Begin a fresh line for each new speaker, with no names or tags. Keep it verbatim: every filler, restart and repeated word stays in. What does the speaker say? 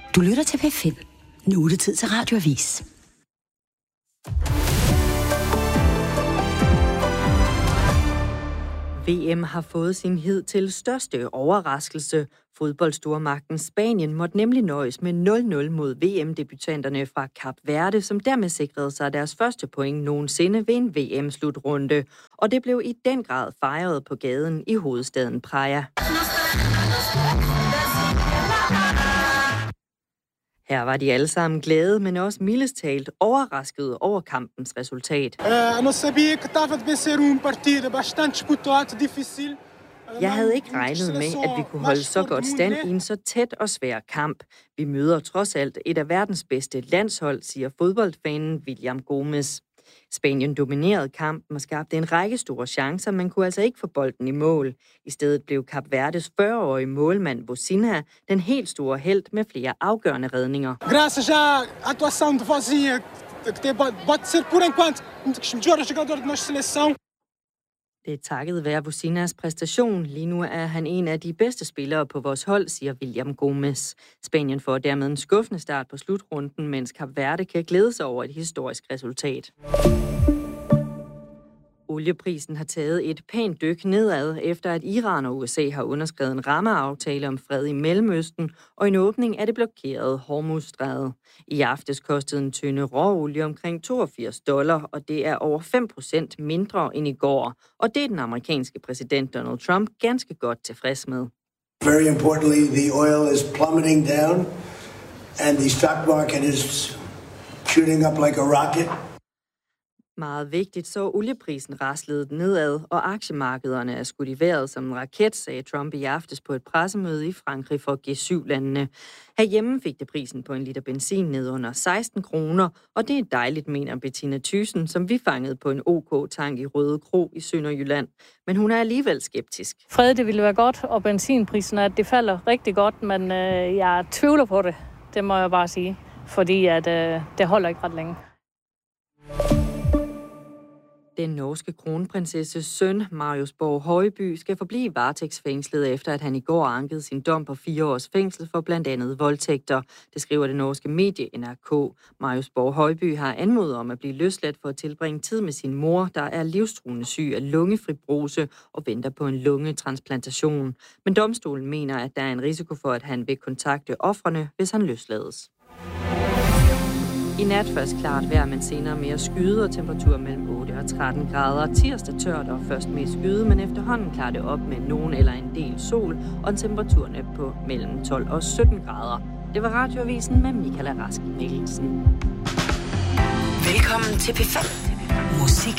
Du lytter til P fem. Nu er det tid til Radioavis.
V M har fået sin hidtil største overraskelse. Fodboldstormagten Spanien måtte nemlig nøjes med nul nul mod V M-debutanterne fra Kap Verde, som dermed sikrede sig deres første point nogensinde ved en V M-slutrunde. Og det blev i den grad fejret på gaden i hovedstaden Praia. Her var de alle sammen glade, men også mildest talt overraskede over kampens resultat. Jeg havde ikke regnet med, at vi kunne holde så godt stand i en så tæt og svær kamp. Vi møder trods alt et af verdens bedste landshold, siger fodboldfanen William Gomez. Spanien dominerede kampen og skabte en række store chancer, men kunne altså ikke få bolden i mål. I stedet blev Kap Verdes fyrre-årige målmand Bocina den helt store helt med flere afgørende redninger.
Graças à atuação do Vozinha, que pode ser por enquanto um dos melhores jogadores da nossa seleção.
Det er takket være Bocinas præstation. Lige nu er han en af de bedste spillere på vores hold, siger William Gomez. Spanien får dermed en skuffende start på slutrunden, mens Kap Verde kan glæde sig over et historisk resultat. Olieprisen har taget et pænt dyk nedad, efter at Iran og U S A har underskrevet en rammeaftale om fred i Mellemøsten og en åbning af det blokerede Hormuzstrædet. I aftes kostede en tønde råolie omkring toogfirs dollar, og det er over fem procent mindre end i går. Og det er den amerikanske præsident Donald Trump ganske godt tilfreds med.
Very importantly, the oil is plummeting down, and the stock market is shooting up like a rocket.
Meget vigtigt, så olieprisen raslede nedad, og aktiemarkederne er skudt i vejret som en raket, sagde Trump i aftes på et pressemøde i Frankrig for G syv-landene. Herhjemme fik det prisen på en liter benzin ned under seksten kroner, og det er dejligt, mener Bettina Thyssen, som vi fangede på en OK-tank i Røde Kro i Sønderjylland. Men hun er alligevel skeptisk.
Fred, det ville være godt, og benzinprisen, at det falder rigtig godt, men øh, jeg tvivler på det. Det må jeg bare sige, fordi at, øh, det holder ikke ret længe.
Den norske kronprinsesses søn, Marius Borg Højby, skal forblive varetægtsfængslet efter, at han i går ankede sin dom på fire års fængsel for blandt andet voldtægter. Det skriver det norske medie N R K. Marius Borg Højby har anmodet om at blive løsladt for at tilbringe tid med sin mor, der er livstruende syg af lungefibrose og venter på en lungetransplantation. Men domstolen mener, at der er en risiko for, at han vil kontakte ofrene, hvis han løslades. I nat først klart vejr, men senere mere skyde og temperatur mellem otte og tretten grader. Tirsdag tørt og først mest skyde, men efterhånden klarer det op med nogen eller en del sol og temperaturerne på mellem tolv og sytten grader. Det var Radioavisen med Michaela Rask Mikkelsen.
Velkommen til P fem. Musik